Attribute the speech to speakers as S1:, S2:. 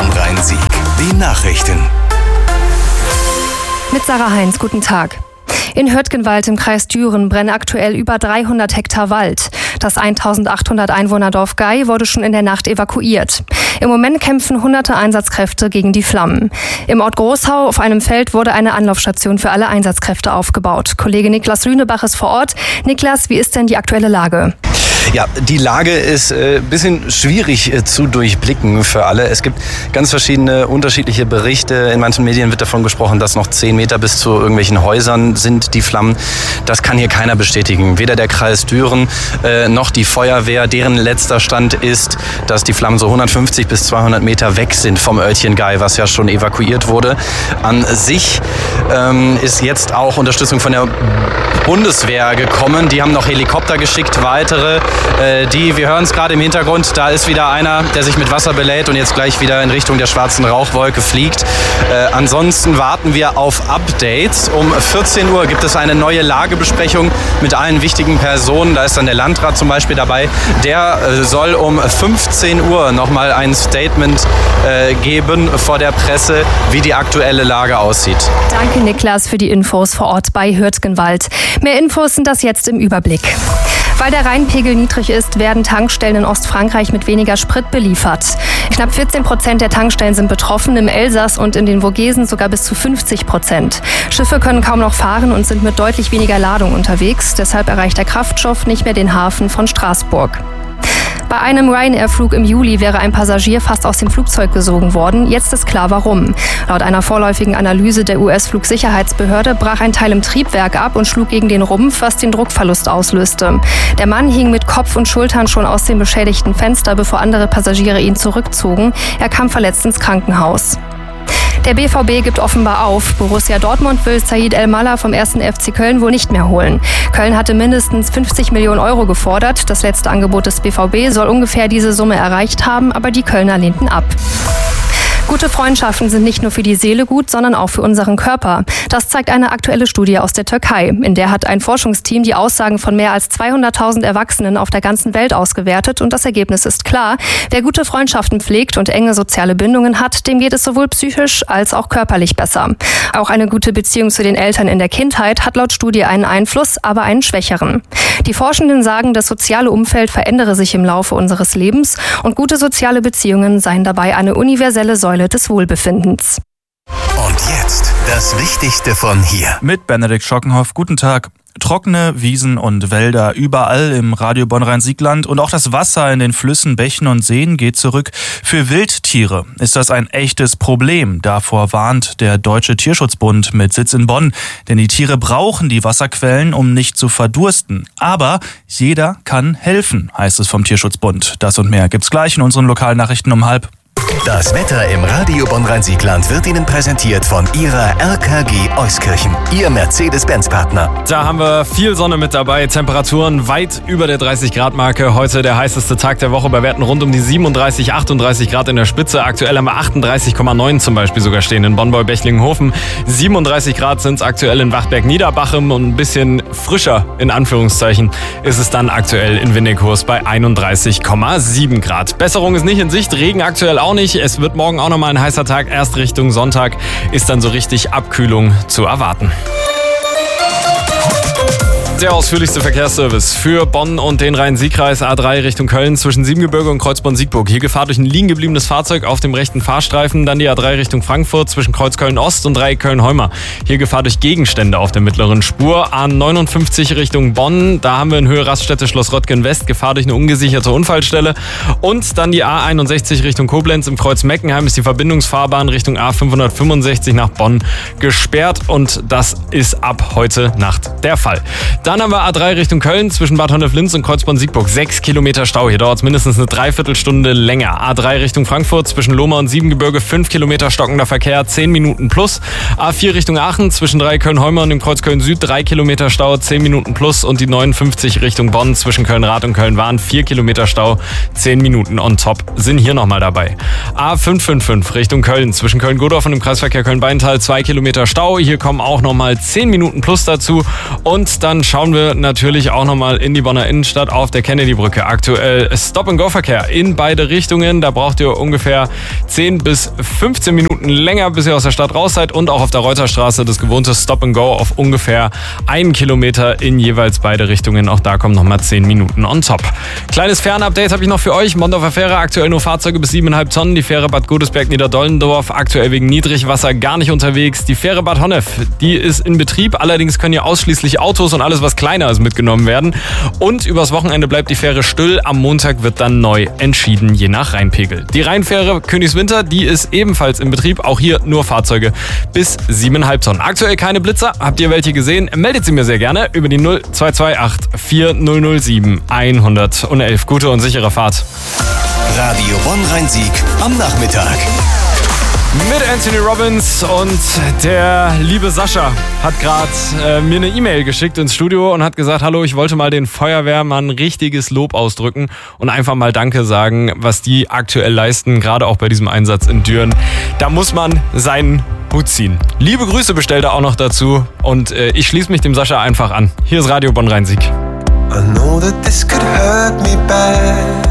S1: Bonn-Rhein-Sieg. Die Nachrichten.
S2: Mit Sarah Heinz, guten Tag. In Hürtgenwald im Kreis Düren brennen aktuell über 300 Hektar Wald. Das 1800 Einwohnerdorf Gey wurde schon in der Nacht evakuiert. Im Moment kämpfen hunderte Einsatzkräfte gegen die Flammen. Im Ort Großhau auf einem Feld wurde eine Anlaufstation für alle Einsatzkräfte aufgebaut. Kollege Niklas Lünebach ist vor Ort. Niklas, wie ist denn die aktuelle Lage?
S3: Ja, die Lage ist ein bisschen schwierig zu durchblicken für alle. Es gibt ganz verschiedene unterschiedliche Berichte. In manchen Medien wird davon gesprochen, dass noch 10 Meter bis zu irgendwelchen Häusern sind die Flammen. Das kann hier keiner bestätigen. Weder der Kreis Düren noch die Feuerwehr. Deren letzter Stand ist, dass die Flammen so 150 bis 200 Meter weg sind vom Örtchen Gey, was ja schon evakuiert wurde. An sich ist jetzt auch Unterstützung von der Bundeswehr gekommen. Die haben noch Helikopter geschickt, weitere. Wir hören es gerade im Hintergrund, da ist wieder einer, der sich mit Wasser belädt und jetzt gleich wieder in Richtung der schwarzen Rauchwolke fliegt. Ansonsten warten wir auf Updates. Um 14 Uhr gibt es eine neue Lagebesprechung mit allen wichtigen Personen. Da ist dann der Landrat zum Beispiel dabei. Der soll um 15 Uhr nochmal ein Statement geben vor der Presse, wie die aktuelle Lage aussieht.
S2: Danke, Niklas, für die Infos vor Ort bei Hürtgenwald. Mehr Infos sind das jetzt im Überblick. Weil der Rheinpegel niedrig ist, werden Tankstellen in Ostfrankreich mit weniger Sprit beliefert. Knapp 14% der Tankstellen sind betroffen, im Elsass und in den Vogesen sogar bis zu 50%. Schiffe können kaum noch fahren und sind mit deutlich weniger Ladung unterwegs. Deshalb erreicht der Kraftstoff nicht mehr den Hafen von Straßburg. Bei einem Ryanair-Flug im Juli wäre ein Passagier fast aus dem Flugzeug gesogen worden. Jetzt ist klar, warum. Laut einer vorläufigen Analyse der US-Flugsicherheitsbehörde brach ein Teil im Triebwerk ab und schlug gegen den Rumpf, was den Druckverlust auslöste. Der Mann hing mit Kopf und Schultern schon aus dem beschädigten Fenster, bevor andere Passagiere ihn zurückzogen. Er kam verletzt ins Krankenhaus. Der BVB gibt offenbar auf. Borussia Dortmund will Said El-Mallah vom 1. FC Köln wohl nicht mehr holen. Köln hatte mindestens 50 Millionen Euro gefordert. Das letzte Angebot des BVB soll ungefähr diese Summe erreicht haben, aber die Kölner lehnten ab. Gute Freundschaften sind nicht nur für die Seele gut, sondern auch für unseren Körper. Das zeigt eine aktuelle Studie aus der Türkei. In der hat ein Forschungsteam die Aussagen von mehr als 200.000 Erwachsenen auf der ganzen Welt ausgewertet. Und das Ergebnis ist klar. Wer gute Freundschaften pflegt und enge soziale Bindungen hat, dem geht es sowohl psychisch als auch körperlich besser. Auch eine gute Beziehung zu den Eltern in der Kindheit hat laut Studie einen Einfluss, aber einen schwächeren. Die Forschenden sagen, das soziale Umfeld verändere sich im Laufe unseres Lebens und gute soziale Beziehungen seien dabei eine universelle Säule des Wohlbefindens.
S1: Und jetzt das Wichtigste von hier.
S4: Mit Benedikt Schockenhoff, guten Tag. Trockene Wiesen und Wälder überall im Radio Bonn-Rhein-Sieg-Land und auch das Wasser in den Flüssen, Bächen und Seen geht zurück. Für Wildtiere ist das ein echtes Problem. Davor warnt der Deutsche Tierschutzbund mit Sitz in Bonn. Denn die Tiere brauchen die Wasserquellen, um nicht zu verdursten. Aber jeder kann helfen, heißt es vom Tierschutzbund. Das und mehr gibt's gleich in unseren Lokalnachrichten um 12:30.
S1: Das Wetter im Radio Bonn-Rhein-Sieg-Land wird Ihnen präsentiert von Ihrer RKG Euskirchen, Ihr Mercedes-Benz-Partner.
S5: Da haben wir viel Sonne mit dabei, Temperaturen weit über der 30-Grad-Marke. Heute der heißeste Tag der Woche bei Werten rund um die 37, 38 Grad in der Spitze. Aktuell haben wir 38,9 zum Beispiel sogar stehen in Bonn-Bechtlingen-Hofen. 37 Grad sind es aktuell in Wachtberg-Niederbachem und ein bisschen frischer, in Anführungszeichen, ist es dann aktuell in Windighurst bei 31,7 Grad. Besserung ist nicht in Sicht, Regen aktuell auch nicht. Es wird morgen auch nochmal ein heißer Tag. Erst Richtung Sonntag ist dann so richtig Abkühlung zu erwarten. Der ausführlichste Verkehrsservice für Bonn und den Rhein-Sieg-Kreis. A3 Richtung Köln zwischen Siebengebirge und Kreuzborn-Siegburg. Hier Gefahr durch ein liegen gebliebenes Fahrzeug auf dem rechten Fahrstreifen. Dann die A3 Richtung Frankfurt zwischen Kreuz Köln-Ost und Dreieck Köln-Heumer. Hier Gefahr durch Gegenstände auf der mittleren Spur. A59 Richtung Bonn. Da haben wir in Höhe Raststätte Schloss Röttgen West Gefahr durch eine ungesicherte Unfallstelle. Und dann die A61 Richtung Koblenz. Im Kreuz Meckenheim ist die Verbindungsfahrbahn Richtung A565 nach Bonn gesperrt. Und das ist ab heute Nacht der Fall. Dann haben wir A3 Richtung Köln zwischen Bad Honnef-Linz und Kreuzborn-Siegburg. 6 Kilometer Stau. Hier dauert es mindestens eine Dreiviertelstunde länger. A3 Richtung Frankfurt zwischen Lohmar und Siebengebirge. 5 Kilometer stockender Verkehr. 10 Minuten plus. A4 Richtung Aachen zwischen Dreieck Köln-Heumer und dem Kreuz Köln-Süd. 3 Kilometer Stau. 10 Minuten plus. Und die 59 Richtung Bonn zwischen Köln-Rath und Köln-Wahn. 4 Kilometer Stau. 10 Minuten on top sind hier nochmal dabei. A555 Richtung Köln zwischen Köln-Godorf und dem Kreisverkehr Köln-Beintal. 2 Kilometer Stau. Hier kommen auch nochmal 10 Minuten plus dazu. Und dann schauen schauen wir natürlich auch nochmal in die Bonner Innenstadt auf der Kennedy-Brücke. Aktuell Stop-and-Go-Verkehr in beide Richtungen. Da braucht ihr ungefähr 10 bis 15 Minuten länger, bis ihr aus der Stadt raus seid. Und auch auf der Reuterstraße das gewohnte Stop-and-Go auf ungefähr 1 Kilometer in jeweils beide Richtungen. Auch da kommen nochmal 10 Minuten on top. Kleines Fährenupdate habe ich noch für euch. Mondorfer Fähre, aktuell nur Fahrzeuge bis 7,5 Tonnen. Die Fähre Bad Godesberg-Niederdollendorf, aktuell wegen Niedrigwasser gar nicht unterwegs. Die Fähre Bad Honnef, die ist in Betrieb. Allerdings können hier ausschließlich Autos und alles, was kleiner ist, mitgenommen werden. Und übers Wochenende bleibt die Fähre still. Am Montag wird dann neu entschieden, je nach Rheinpegel. Die Rheinfähre Königswinter, die ist ebenfalls in Betrieb. Auch hier nur Fahrzeuge bis 7,5 Tonnen. Aktuell keine Blitzer. Habt ihr welche gesehen? Meldet sie mir sehr gerne über die 0228 4007 111. Gute und sichere Fahrt.
S1: Radio Bonn-Rhein-Sieg am Nachmittag.
S5: Mit Anthony Robbins, und der liebe Sascha hat gerade mir eine E-Mail geschickt ins Studio und hat gesagt, hallo, ich wollte mal den Feuerwehrmann richtiges Lob ausdrücken und einfach mal Danke sagen, was die aktuell leisten, gerade auch bei diesem Einsatz in Düren. Da muss man seinen Hut ziehen. Liebe Grüße bestellt er auch noch dazu, und ich schließe mich dem Sascha einfach an. Hier ist Radio Bonn-Rhein-Sieg.
S6: I know that this could hurt me bad.